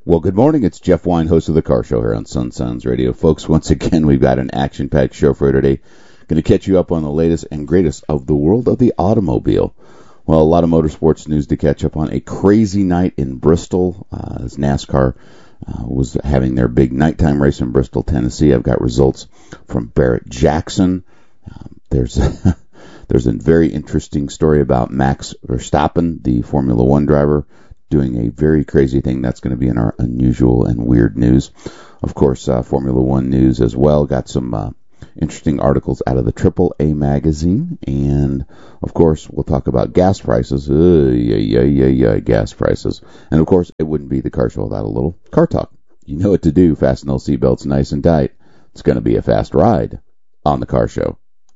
Well, good morning. It's Jeff Wine, host of The Car Show here on Sun Sounds Radio. Folks, once again, we've got an action-packed show for you today. Going to catch you up on the latest and greatest of the world of the automobile. Well, a lot of motorsports news to catch up on. A crazy night in Bristol as NASCAR was having their big nighttime race in Bristol, Tennessee. I've got results from Barrett Jackson. There's a very interesting story about Max Verstappen, the Formula One driver, doing a very crazy thing. That's going to be in our unusual and weird news. Of course, Formula One news as well. Got some interesting articles out of the AAA magazine. And, of course, we'll talk about gas prices. Gas prices. And, of course, it wouldn't be the car show without a little car talk. You know what to do. Fasten those seatbelts nice and tight. It's going to be a fast ride on the car show.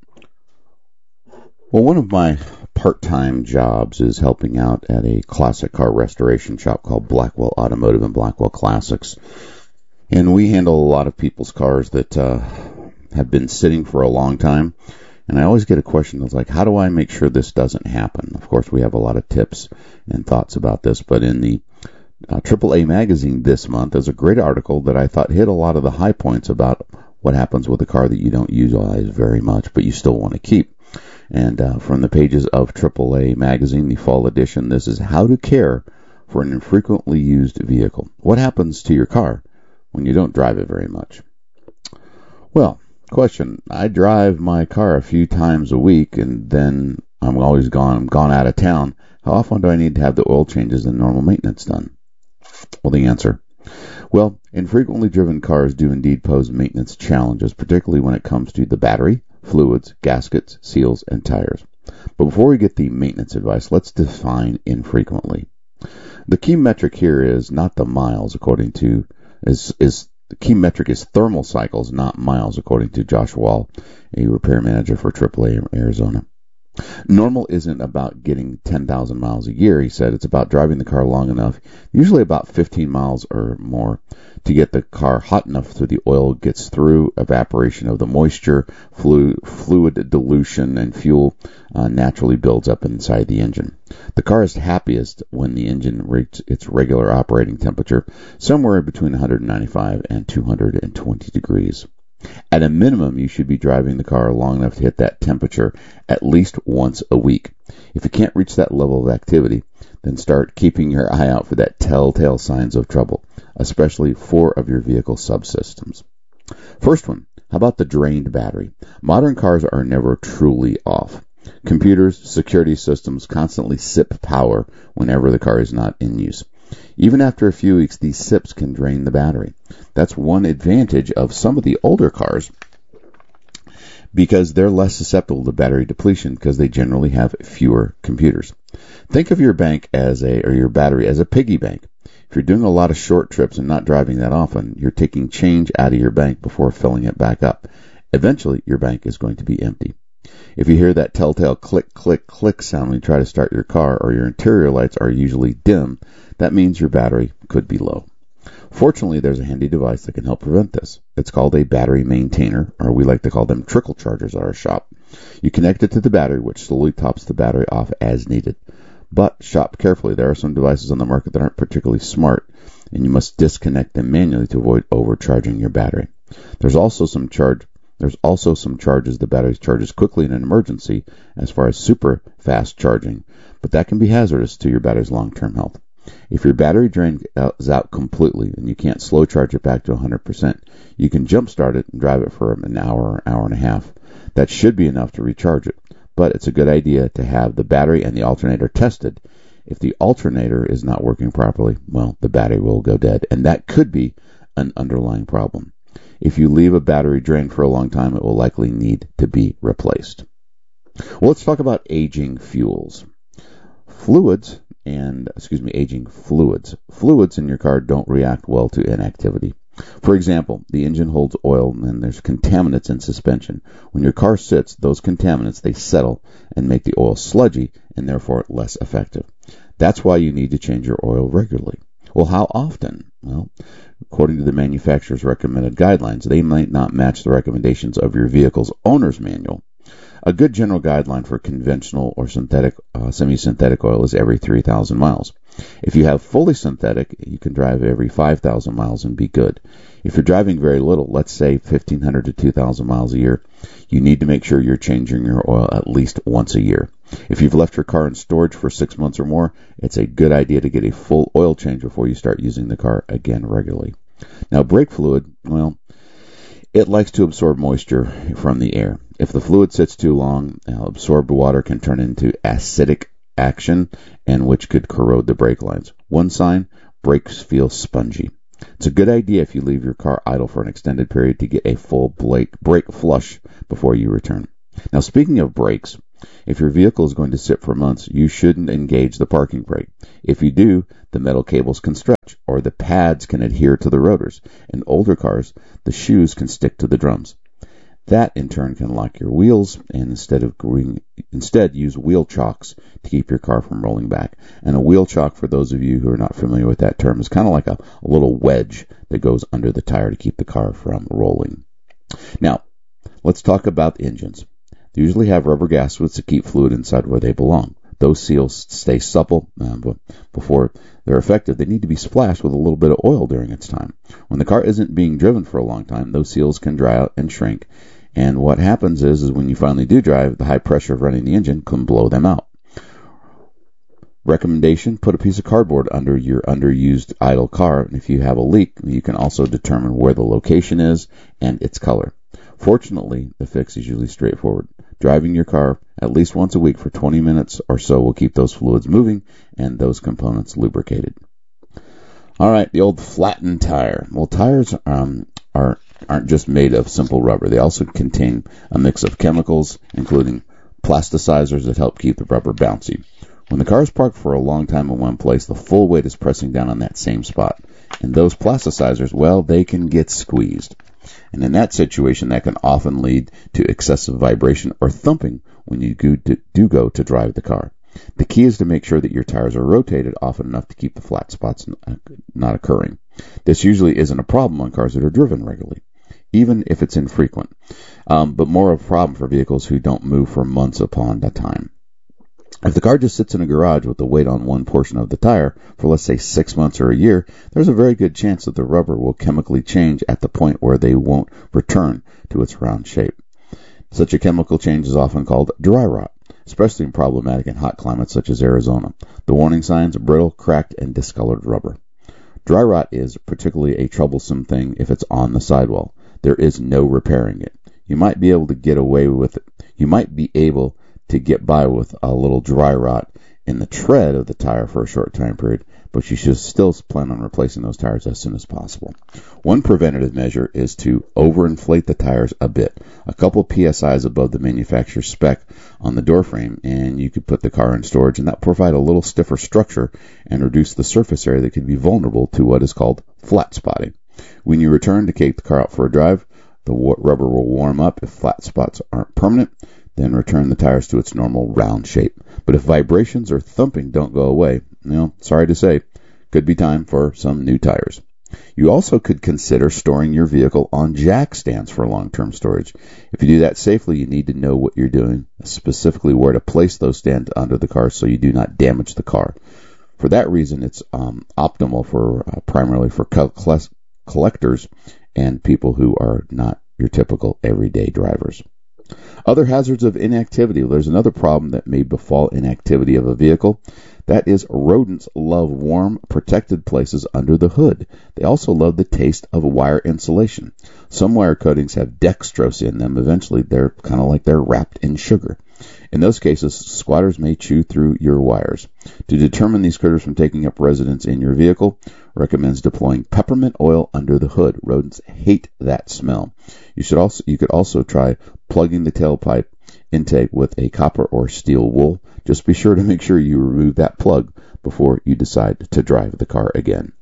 Well, one of my part-time jobs is helping out at a classic car restoration shop called Blackwell Automotive and Blackwell Classics. And we handle a lot of people's cars that have been sitting for a long time. And I always get a question that's like, how do I make sure this doesn't happen? Of course, we have a lot of tips and thoughts about this. But in the AAA magazine this month, there's a great article that I thought hit a lot of the high points about what happens with a car that you don't utilize very much, but you still want to keep. And from the pages of AAA magazine, the fall edition, this is how to care for an infrequently used vehicle. What happens to your car when you don't drive it very much? Well, question. I drive my car a few times a week, and then I'm always gone out of town. How often do I need to have the oil changes and normal maintenance done? Well, the answer. Well, infrequently driven cars do indeed pose maintenance challenges, particularly when it comes to the battery, fluids, gaskets, seals, and tires. But before we get the maintenance advice, let's define infrequently. The key metric here is not the miles, the key metric is thermal cycles, not miles, according to Josh Wall, a repair manager for AAA in Arizona. Normal isn't about getting 10,000 miles a year, he said. It's about driving the car long enough, usually about 15 miles or more, to get the car hot enough so the oil gets through, evaporation of the moisture, fluid dilution, and fuel naturally builds up inside the engine. The car is happiest when the engine reaches its regular operating temperature, somewhere between 195 and 220 degrees. At a minimum, you should be driving the car long enough to hit that temperature at least once a week. If you can't reach that level of activity, then start keeping your eye out for that telltale signs of trouble, especially 4 of your vehicle subsystems. First one, how about the drained battery? Modern cars are never truly off. Computers, security systems constantly sip power whenever the car is not in use. Even after a few weeks, these sips can drain the battery. That's one advantage of some of the older cars because they're less susceptible to battery depletion because they generally have fewer computers. Think of your bank your battery as a piggy bank. If you're doing a lot of short trips and not driving that often, you're taking change out of your bank before filling it back up. Eventually, your bank is going to be empty. If you hear that telltale click, click, click sound when you try to start your car or your interior lights are usually dim, that means your battery could be low. Fortunately, there's a handy device that can help prevent this. It's called a battery maintainer, or we like to call them trickle chargers at our shop. You connect it to the battery, which slowly tops the battery off as needed. But shop carefully. There are some devices on the market that aren't particularly smart, and you must disconnect them manually to avoid overcharging your battery. There's also some charges the battery charges quickly in an emergency as far as super fast charging, but that can be hazardous to your battery's long-term health. If your battery drains out completely and you can't slow charge it back to 100%, you can jump start it and drive it for an hour, hour and a half. That should be enough to recharge it, but it's a good idea to have the battery and the alternator tested. If the alternator is not working properly, well, the battery will go dead, and that could be an underlying problem. If you leave a battery drained for a long time, it will likely need to be replaced. Well, let's talk about aging fuels. Aging fluids. Fluids in your car don't react well to inactivity. For example, the engine holds oil and there's contaminants in suspension. When your car sits, those contaminants, they settle and make the oil sludgy and therefore less effective. That's why you need to change your oil regularly. Well, how often? Well, according to the manufacturer's recommended guidelines, they might not match the recommendations of your vehicle's owner's manual. A good general guideline for conventional or semi-synthetic oil is every 3,000 miles. If you have fully synthetic, you can drive every 5,000 miles and be good. If you're driving very little, let's say 1,500 to 2,000 miles a year, you need to make sure you're changing your oil at least once a year. If you've left your car in storage for 6 months or more, it's a good idea to get a full oil change before you start using the car again regularly. Now, brake fluid, well, it likes to absorb moisture from the air. If the fluid sits too long, absorbed water can turn into acidic action, and which could corrode the brake lines. One sign, brakes feel spongy. It's a good idea if you leave your car idle for an extended period to get a full brake flush before you return. Now, speaking of brakes, if your vehicle is going to sit for months, you shouldn't engage the parking brake. If you do, the metal cables can stretch, or the pads can adhere to the rotors. In older cars, the shoes can stick to the drums. That, in turn, can lock your wheels, and instead use wheel chocks to keep your car from rolling back. And a wheel chock, for those of you who are not familiar with that term, is kind of like a little wedge that goes under the tire to keep the car from rolling. Now, let's talk about engines. They usually have rubber gaskets to keep fluid inside where they belong. Those seals stay supple, but before they're effective, they need to be splashed with a little bit of oil during its time. When the car isn't being driven for a long time, those seals can dry out and shrink. And what happens is when you finally do drive, the high pressure of running the engine can blow them out. Recommendation, put a piece of cardboard under your underused idle car, and if you have a leak, you can also determine where the location is and its color. Fortunately, the fix is usually straightforward. Driving your car at least once a week for 20 minutes or so will keep those fluids moving and those components lubricated. All right, the old flattened tire. Well, tires aren't just made of simple rubber. They also contain a mix of chemicals, including plasticizers that help keep the rubber bouncy. When the car is parked for a long time in one place, the full weight is pressing down on that same spot. And those plasticizers, well, they can get squeezed. And in that situation, that can often lead to excessive vibration or thumping when you do go to drive the car. The key is to make sure that your tires are rotated often enough to keep the flat spots not occurring. This usually isn't a problem on cars that are driven regularly, even if it's infrequent, but more of a problem for vehicles who don't move for months upon a time. If the car just sits in a garage with the weight on one portion of the tire for, let's say, 6 months or a year, there's a very good chance that the rubber will chemically change at the point where they won't return to its round shape. Such a chemical change is often called dry rot, especially problematic in hot climates such as Arizona. The warning signs: brittle, cracked, and discolored rubber. Dry rot is particularly a troublesome thing if it's on the sidewall. There is no repairing it. You might be able to get away with it. You might be able to get by with a little dry rot in the tread of the tire for a short time period, but you should still plan on replacing those tires as soon as possible. One preventative measure is to overinflate the tires a bit, a couple PSIs above the manufacturer's spec on the door frame, and you could put the car in storage, and that will provide a little stiffer structure and reduce the surface area that could be vulnerable to what is called flat spotting. When you return to take the car out for a drive, the rubber will warm up if flat spots aren't permanent. Then return the tires to its normal round shape. But if vibrations or thumping don't go away, sorry to say, could be time for some new tires. You also could consider storing your vehicle on jack stands for long-term storage. If you do that safely, you need to know what you're doing, specifically where to place those stands under the car so you do not damage the car. For that reason, it's optimal for primarily for collectors and people who are not your typical everyday drivers. Other hazards of inactivity. There's another problem that may befall inactivity of a vehicle. That is, rodents love warm, protected places under the hood. They also love the taste of wire insulation. Some wire coatings have dextrose in them. Eventually, they're kind of like they're wrapped in sugar. In those cases, squatters may chew through your wires. To determine these critters from taking up residence in your vehicle, recommends deploying peppermint oil under the hood. Rodents hate that smell. You could also try plugging the tailpipe intake with a copper or steel wool. Just be sure to make sure you remove that plug before you decide to drive the car again.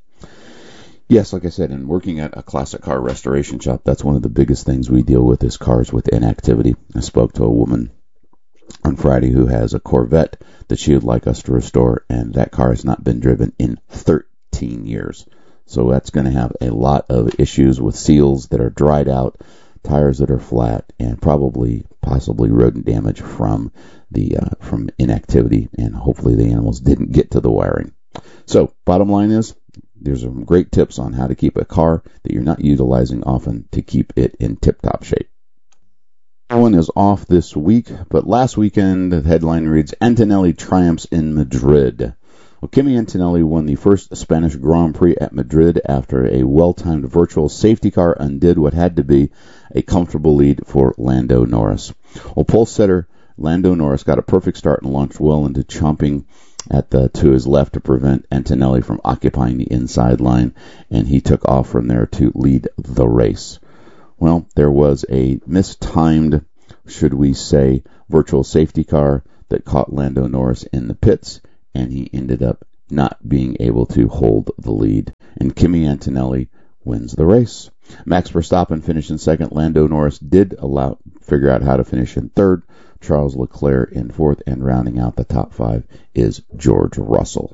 Yes, like I said, in working at a classic car restoration shop, that's one of the biggest things we deal with is cars with inactivity. I spoke to a woman on Friday who has a Corvette that she would like us to restore, and that car has not been driven in 13 years. So that's going to have a lot of issues with seals that are dried out, tires that are flat, and possibly rodent damage from inactivity, and hopefully the animals didn't get to the wiring. So, bottom line is, there's some great tips on how to keep a car that you're not utilizing often to keep it in tip-top shape. One is off this week, but last weekend the headline reads, Antonelli triumphs in Madrid. Well, Kimi Antonelli won the first Spanish Grand Prix at Madrid after a well-timed virtual safety car undid what had to be a comfortable lead for Lando Norris. Well, pole setter Lando Norris got a perfect start and launched well into chomping to his left to prevent Antonelli from occupying the inside line, and he took off from there to lead the race. Well, there was a mistimed, should we say, virtual safety car that caught Lando Norris in the pits, and he ended up not being able to hold the lead. And Kimi Antonelli wins the race. Max Verstappen finished in second. Lando Norris did figure out how to finish in third. Charles Leclerc in fourth, and rounding out the top five is George Russell.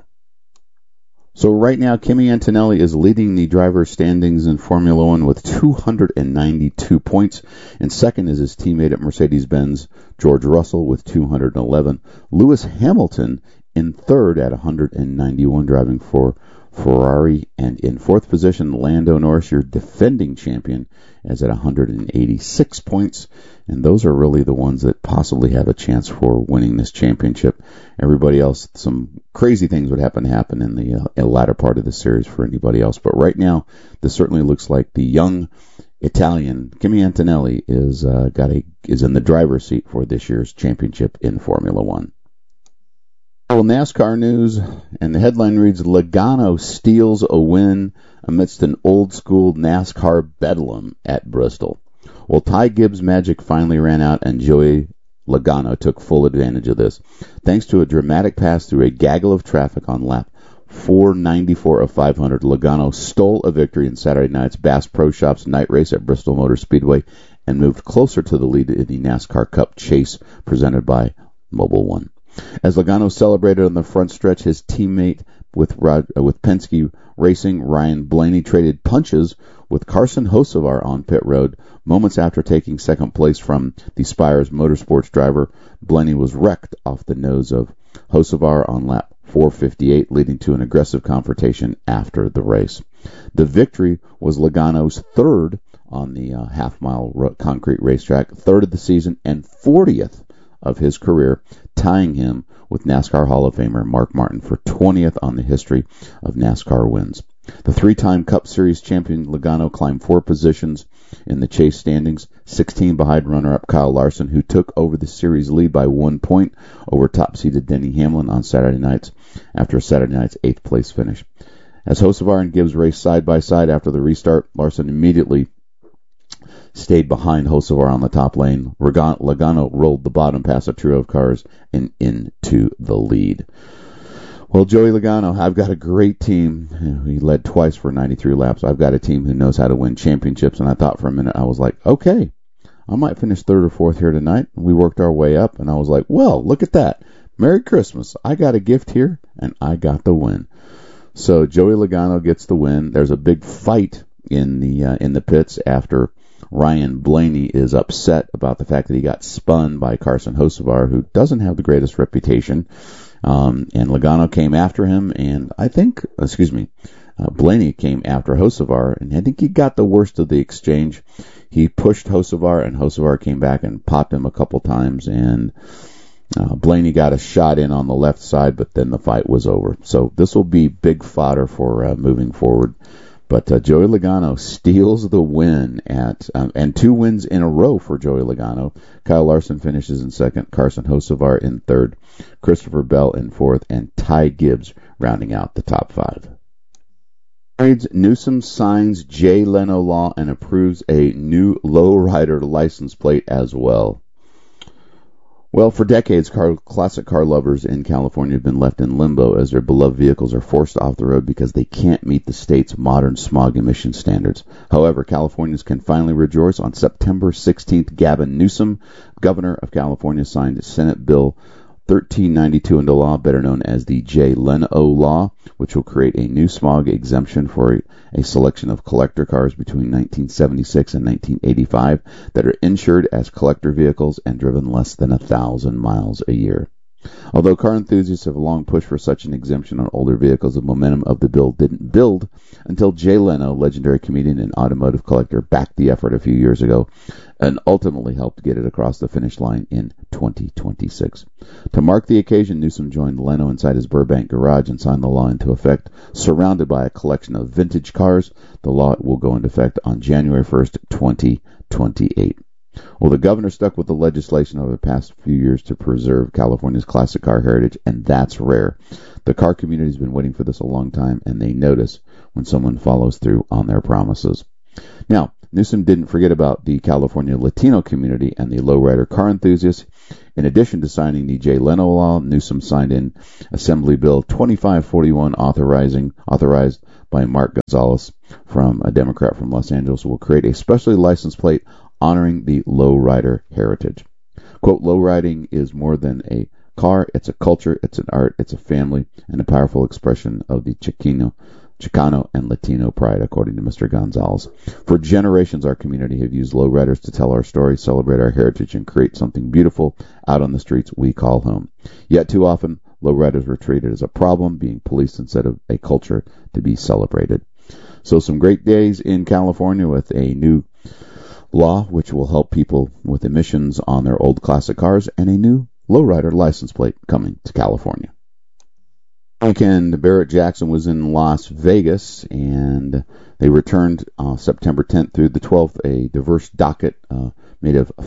So right now, Kimi Antonelli is leading the driver's standings in Formula One with 292 points. And second is his teammate at Mercedes-Benz, George Russell, with 211. Lewis Hamilton in third at 191, driving for Ferrari. And in fourth position, Lando Norris, your defending champion, is at 186 points. And those are really the ones that possibly have a chance for winning this championship. Everybody else, some crazy things would happen in the latter part of the series for anybody else. But right now, this certainly looks like the young Italian Kimi Antonelli is in the driver's seat for this year's championship in Formula One. Well, NASCAR news, and the headline reads, Logano steals a win amidst an old-school NASCAR bedlam at Bristol. Well, Ty Gibbs' magic finally ran out, and Joey Logano took full advantage of this. Thanks to a dramatic pass through a gaggle of traffic on lap 494 of 500, Logano stole a victory in Saturday night's Bass Pro Shops night race at Bristol Motor Speedway and moved closer to the lead in the NASCAR Cup chase presented by Mobil 1. As Logano celebrated on the front stretch, his teammate with Penske Racing, Ryan Blaney, traded punches with Carson Hocevar on pit road. Moments after taking second place from the Spires Motorsports driver, Blaney was wrecked off the nose of Hocevar on lap 458, leading to an aggressive confrontation after the race. The victory was Logano's third on the half-mile concrete racetrack, third of the season, and 40th of his career, tying him with NASCAR Hall of Famer Mark Martin for 20th on the history of NASCAR wins. The three-time Cup Series champion Logano climbed 4 positions in the chase standings, 16 behind runner-up Kyle Larson, who took over the series lead by 1 point over top-seeded Denny Hamlin on Saturday nights after Saturday night's 8th-place finish. As Hocevar and Gibbs raced side-by-side after the restart, Larson immediately stayed behind Hocevar on the top lane. Logano rolled the bottom past a trio of cars and into the lead. Well, Joey Logano, I've got a great team. He led twice for 93 laps. I've got a team who knows how to win championships, and I thought for a minute, I was like, okay, I might finish third or fourth here tonight. We worked our way up, and I was like, well, look at that. Merry Christmas. I got a gift here, and I got the win. So Joey Logano gets the win. There's a big fight in the pits after Ryan Blaney is upset about the fact that he got spun by Carson Hocevar, who doesn't have the greatest reputation. And Logano came after him, and Blaney came after Hocevar, and I think he got the worst of the exchange. He pushed Hocevar, and Hocevar came back and popped him a couple times, and Blaney got a shot in on the left side, but then the fight was over. So this will be big fodder for moving forward. But Joey Logano steals the win and 2 wins in a row for Joey Logano. Kyle Larson finishes in second, Carson Hocevar in third, Christopher Bell in fourth, and Ty Gibbs rounding out the top 5. Newsom signs Jay Leno law and approves a new lowrider license plate as well. Well, for decades, classic car lovers in California have been left in limbo as their beloved vehicles are forced off the road because they can't meet the state's modern smog emission standards. However, Californians can finally rejoice. On September 16th, Gavin Newsom, governor of California, signed Senate Bill 1392 into law, better known as the Jay Leno law, which will create a new smog exemption for a selection of collector cars between 1976 and 1985 that are insured as collector vehicles and driven less than 1,000 miles a year. Although car enthusiasts have long pushed for such an exemption on older vehicles, the momentum of the bill didn't build until Jay Leno, legendary comedian and automotive collector, backed the effort a few years ago and ultimately helped get it across the finish line in 2026. To mark the occasion, Newsom joined Leno inside his Burbank garage and signed the law into effect. Surrounded by a collection of vintage cars, the law will go into effect on January 1st, 2028. Well, the governor stuck with the legislation over the past few years to preserve California's classic car heritage, and that's rare. The car community has been waiting for this a long time, and they notice when someone follows through on their promises. Now, Newsom didn't forget about the California Latino community and the lowrider car enthusiasts. In addition to signing the Jay Leno law, Newsom signed in Assembly Bill 2541 authorized by Mark Gonzalez, from a Democrat from Los Angeles, will create a specially licensed plate honoring the lowrider heritage. Quote, lowriding is more than a car, it's a culture, it's an art, it's a family, and a powerful expression of the Chicano and Latino pride, according to Mr. Gonzalez. For generations, our community have used lowriders to tell our story, celebrate our heritage, and create something beautiful out on the streets we call home. Yet too often, lowriders were treated as a problem, being policed instead of a culture to be celebrated. So some great days in California with a new law which will help people with emissions on their old classic cars, and a new lowrider license plate coming to California. Weekend, Barrett-Jackson was in Las Vegas, and they returned September 10th through the 12th a diverse docket made of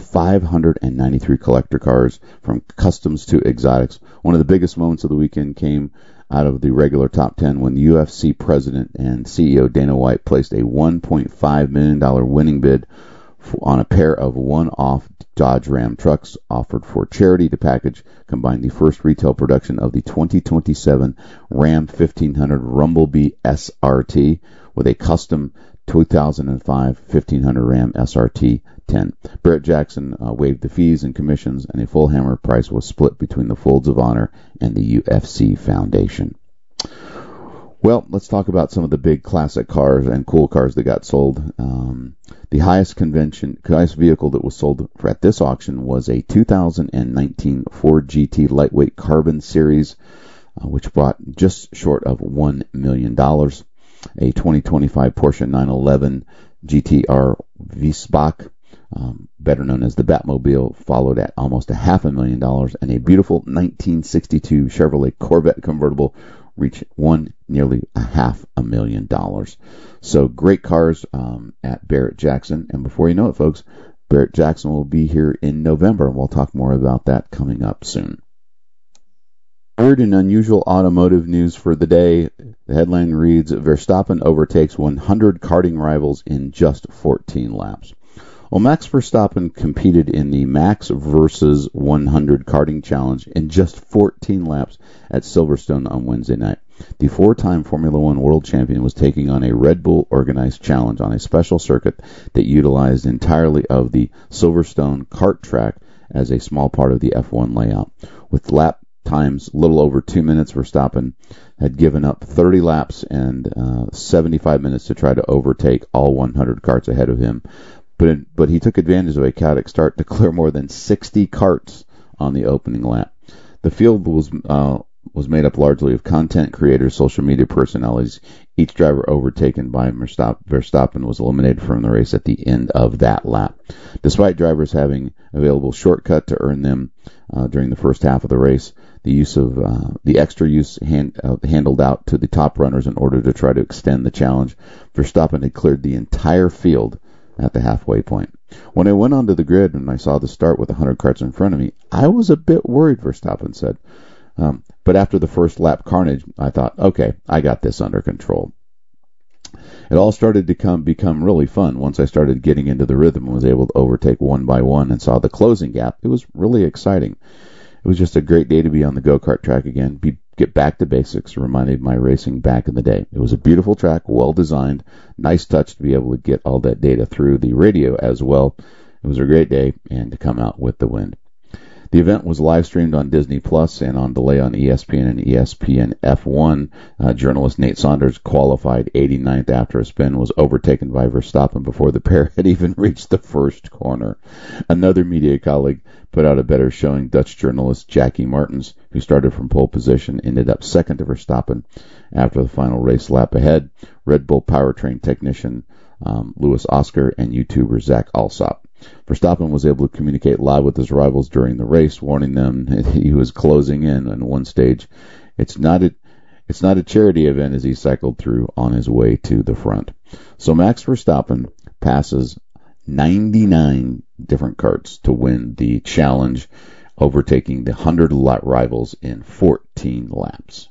593 collector cars, from customs to exotics. One of the biggest moments of the weekend came out of the regular top 10 when the UFC president and CEO Dana White placed a $1.5 million winning bid on a pair of one-off Dodge Ram trucks offered for charity. The package combined the first retail production of the 2027 Ram 1500 Rumblebee SRT with a custom 2005 1500 Ram SRT 10. Barrett-Jackson waived the fees and commissions, and a full hammer price was split between the Folds of Honor and the UFC Foundation. Well, let's talk about some of the big classic cars and cool cars that got sold. The highest vehicle that was sold at this auction was a 2019 Ford GT Lightweight Carbon Series, which brought just short of $1 million. A 2025 Porsche 911 GTR V-Spec, better known as the Batmobile, followed at almost $500,000, and a beautiful 1962 Chevrolet Corvette convertible reached nearly $500,000. So great cars at Barrett-Jackson. And before you know it, folks, Barrett-Jackson will be here in November, and we'll talk more about that coming up soon. Weird and unusual automotive news for the day. The headline reads, Verstappen overtakes 100 karting rivals in just 14 laps. Well, Max Verstappen competed in the Max vs. 100 karting challenge in just 14 laps at Silverstone on Wednesday night. The four-time Formula One world champion was taking on a Red Bull-organized challenge on a special circuit that utilized entirely of the Silverstone kart track as a small part of the F1 layout. With lap times a little over 2 minutes, Verstappen had given up 30 laps and 75 minutes to try to overtake all 100 karts ahead of him. But he took advantage of a chaotic start to clear more than 60 karts on the opening lap. The field was made up largely of content creators, social media personalities. Each driver overtaken by Verstappen was eliminated from the race at the end of that lap. Despite drivers having available shortcut to earn them during the first half of the race, the use of the extra use handled out to the top runners in order to try to extend the challenge. Verstappen had cleared the entire field at the halfway point. When I went onto the grid and I saw the start with 100 karts in front of me, I was a bit worried, Verstappen said. But after the first lap carnage, I thought, okay, I got this under control. It all started to become really fun once I started getting into the rhythm and was able to overtake one by one and saw the closing gap. It was really exciting. It was just a great day to be on the go-kart track again, get back to basics, reminded my racing back in the day. It was a beautiful track, well designed, nice touch to be able to get all that data through the radio as well. It was a great day, and to come out with the win. The event was live streamed on Disney Plus and on delay on ESPN and ESPN F1. Journalist Nate Saunders qualified 89th after a spin, was overtaken by Verstappen before the pair had even reached the first corner. Another media colleague put out a better showing. Dutch journalist Jackie Martens, who started from pole position, ended up second to Verstappen after the final race lap ahead. Red Bull powertrain technician Louis Oscar and YouTuber Zach Alsop. Verstappen was able to communicate live with his rivals during the race, warning them that he was closing in on one stage. It's not a charity event as he cycled through on his way to the front. So Max Verstappen passes 99 different karts to win the challenge, overtaking the 100 rivals in 14 laps.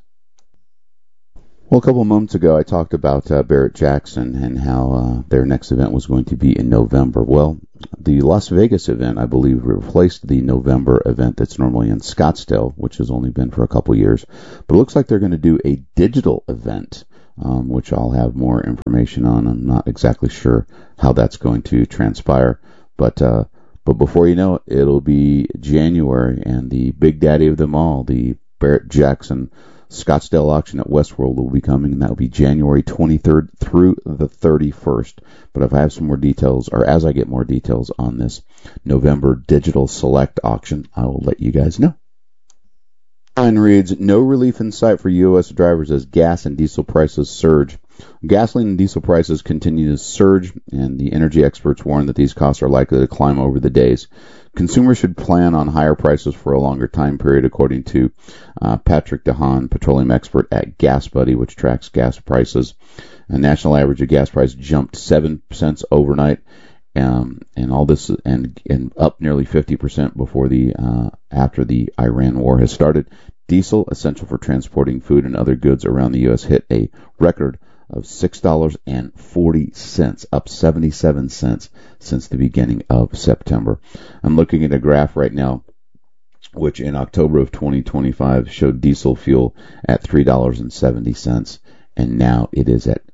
Well, a couple of moments ago, I talked about Barrett Jackson and how their next event was going to be in November. Well, the Las Vegas event, I believe, replaced the November event that's normally in Scottsdale, which has only been for a couple of years. But it looks like they're going to do a digital event, which I'll have more information on. I'm not exactly sure how that's going to transpire. But before you know it, it'll be January, and the big daddy of them all, the Barrett Jackson Scottsdale auction at Westworld, will be coming, and that will be January 23rd through the 31st. But if I have some more details, or as I get more details on this November Digital Select auction, I will let you guys know. Headline reads, no relief in sight for U.S. drivers as gas and diesel prices surge. Gasoline and diesel prices continue to surge, and the energy experts warn that these costs are likely to climb over the days. Consumers should plan on higher prices for a longer time period, according to Patrick DeHaan, petroleum expert at Gas Buddy, which tracks gas prices. A national average of gas price jumped 7 cents overnight, and all this and up nearly 50% before after the Iran war has started. Diesel, essential for transporting food and other goods around the U.S., hit a record of $6.40, up 77 cents since the beginning of September. I'm looking at a graph right now, which in October of 2025 showed diesel fuel at $3.70, and now it is at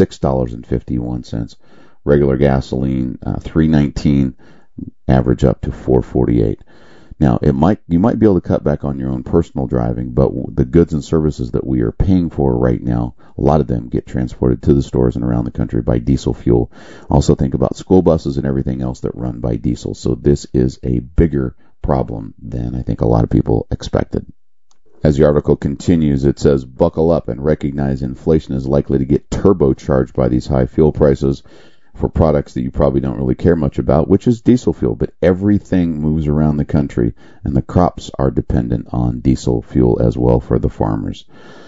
$6.51. Regular gasoline, $3.19, average up to $4.48. Now, you might be able to cut back on your own personal driving, but the goods and services that we are paying for right now, a lot of them get transported to the stores and around the country by diesel fuel. Also think about school buses and everything else that run by diesel. So this is a bigger problem than I think a lot of people expected. As the article continues, it says, buckle up and recognize inflation is likely to get turbocharged by these high fuel prices for products that you probably don't really care much about, which is diesel fuel. But everything moves around the country, and the crops are dependent on diesel fuel as well for the farmers.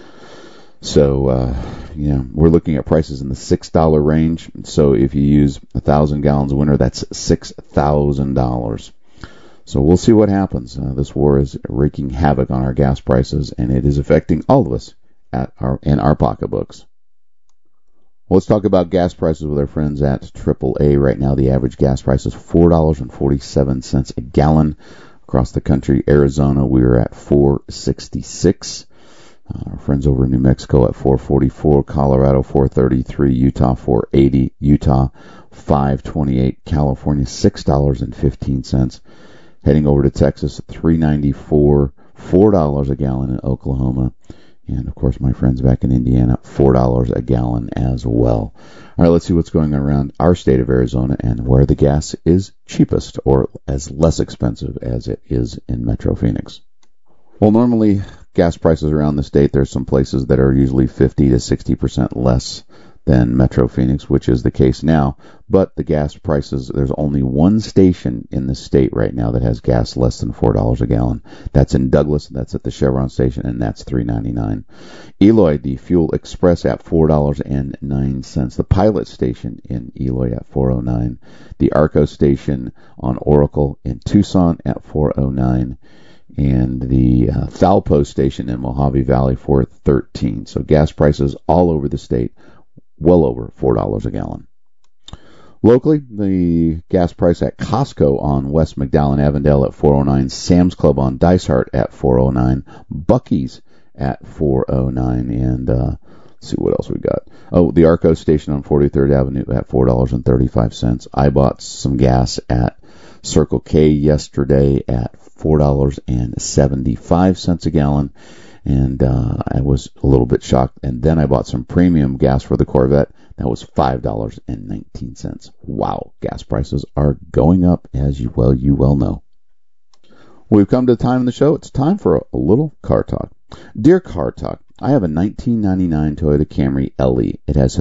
So, we're looking at prices in the $6 range. So if you use 1,000 gallons a winter, that's $6,000. So we'll see what happens. This war is wreaking havoc on our gas prices, and it is affecting all of us in our pocketbooks. Well, let's talk about gas prices with our friends at AAA. Right now, the average gas price is $4.47 a gallon across the country. Arizona, we are at $4.66. Our friends over in New Mexico at $4.44. Colorado, $4.33. Utah, $4.80. Utah, $5.28. California, $6.15. Heading over to Texas, $3.94. $4 a gallon in Oklahoma. And, of course, my friends back in Indiana, $4 a gallon as well. All right, let's see what's going on around our state of Arizona and where the gas is cheapest or as less expensive as it is in Metro Phoenix. Well, normally gas prices around the state, there's some places that are usually 50 to 60% less than Metro Phoenix, which is the case now. But the gas prices, there's only one station in the state right now that has gas less than $4 a gallon. That's in Douglas, that's at the Chevron station, and that's $3.99. Eloy, the Fuel Express at $4.09. The Pilot station in Eloy at $4.09. The Arco station on Oracle in Tucson at $4.09. And the Thalpo station in Mojave Valley for $13. So gas prices all over the state, well over $4 a gallon. Locally, the gas price at Costco on West McDowell Avondale at $4.09, Sam's Club on Dysart at $4.09, Buc-ee's at $4.09, and let's see what else we got. Oh, the Arco station on 43rd Avenue at $4.35. I bought some gas at Circle K yesterday at $4.75 a gallon. And I was a little bit shocked. And then I bought some premium gas for the Corvette. That was $5.19. Wow, gas prices are going up, as you well know. We've come to the time in the show. It's time for a little car talk. Dear Car Talk, I have a 1999 Toyota Camry LE. It has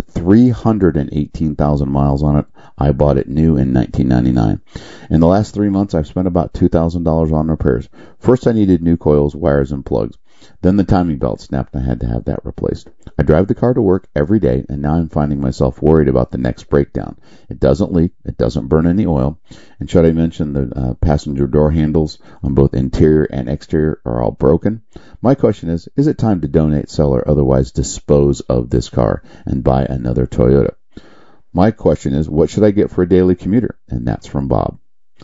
318,000 miles on it. I bought it new in 1999. In the last 3 months, I've spent about $2,000 on repairs. First, I needed new coils, wires, and plugs. Then the timing belt snapped and I had to have that replaced. I drive the car to work every day, and now I'm finding myself worried about the next breakdown. It doesn't leak, it doesn't burn any oil, and should I mention the passenger door handles on both interior and exterior are all broken? My question is it time to donate, sell, or otherwise dispose of this car and buy another Toyota? My question is, what should I get for a daily commuter? And that's from Bob.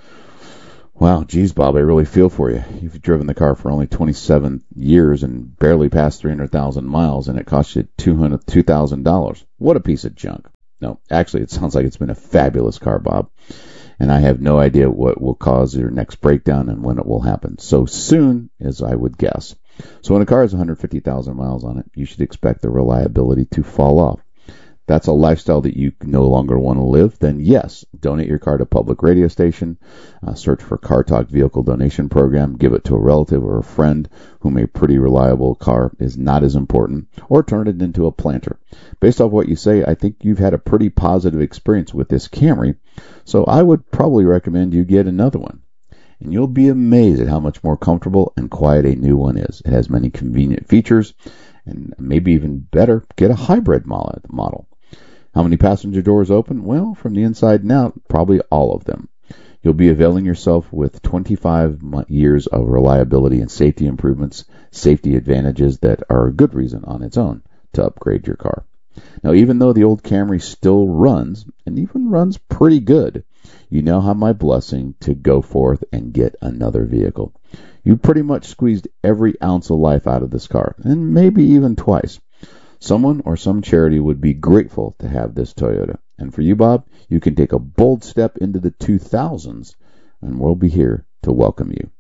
Wow, geez, Bob, I really feel for you. You've driven the car for only 27 years and barely passed 300,000 miles, and it cost you $2,000. What a piece of junk. No, actually, it sounds like it's been a fabulous car, Bob, and I have no idea what will cause your next breakdown and when it will happen. So soon, as I would guess. So when a car has 150,000 miles on it, you should expect the reliability to fall off. That's a lifestyle that you no longer want to live, then yes, donate your car to a public radio station, search for Car Talk Vehicle Donation Program, give it to a relative or a friend whom a pretty reliable car is not as important, or turn it into a planter. Based off what you say, I think you've had a pretty positive experience with this Camry, so I would probably recommend you get another one. And you'll be amazed at how much more comfortable and quiet a new one is. It has many convenient features, and maybe even better, get a hybrid model. How many passenger doors open? Well, from the inside and out, probably all of them. You'll be availing yourself with 25 years of reliability and safety improvements, safety advantages that are a good reason on its own to upgrade your car. Now, even though the old Camry still runs, and even runs pretty good, you now have my blessing to go forth and get another vehicle. You pretty much squeezed every ounce of life out of this car, and maybe even twice. Someone or some charity would be grateful to have this Toyota. And for you, Bob, you can take a bold step into the 2000s, and we'll be here to welcome you.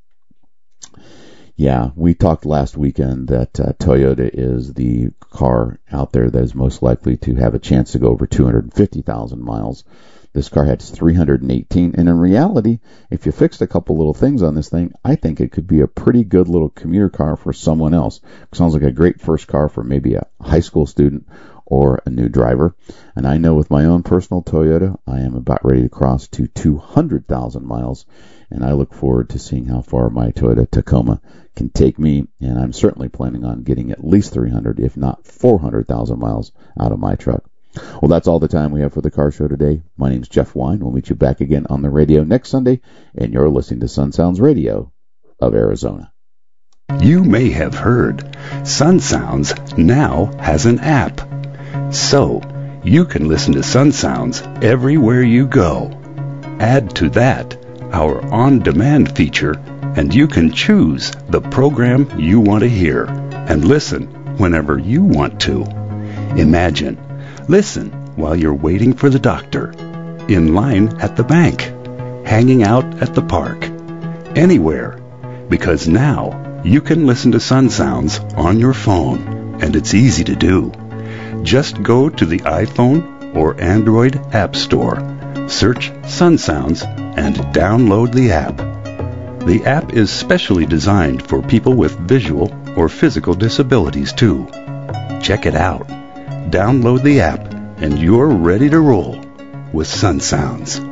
Yeah, we talked last weekend that Toyota is the car out there that is most likely to have a chance to go over 250,000 miles. This car has 318, and in reality, if you fixed a couple little things on this thing, I think it could be a pretty good little commuter car for someone else. It sounds like a great first car for maybe a high school student or a new driver. And I know with my own personal Toyota, I am about ready to cross to 200,000 miles, and I look forward to seeing how far my Toyota Tacoma can take me, and I'm certainly planning on getting at least 300, if not 400,000 miles out of my truck. Well, that's all the time we have for the car show today. My name's Jeff Wine. We'll meet you back again on the radio next Sunday, and you're listening to Sun Sounds Radio of Arizona. You may have heard Sun Sounds now has an app. So, you can listen to Sun Sounds everywhere you go. Add to that our on-demand feature, and you can choose the program you want to hear and listen whenever you want to. Imagine, listen while you're waiting for the doctor, in line at the bank, hanging out at the park, anywhere, because now you can listen to Sun Sounds on your phone, and it's easy to do. Just go to the iPhone or Android App Store, search Sun Sounds, and download the app. The app is specially designed for people with visual or physical disabilities, too. Check it out. Download the app, and you're ready to roll with Sun Sounds.